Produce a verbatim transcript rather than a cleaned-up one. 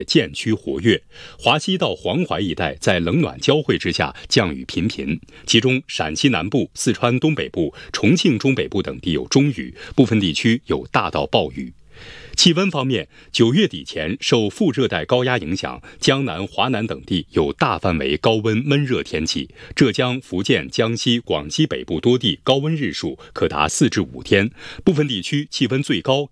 渐趋活跃，华西到黄淮一带在冷暖交汇之下降雨频频，其中陕西南部、四川东北部、重庆中北部等地有中雨，部分地区有大到暴雨。气温方面，九月底前受副热带高压影响，江南、华南等地有大范围高温闷热天气。浙江、福建、江西、广西北部多地高温日数可达四至五天，部分地区气温最高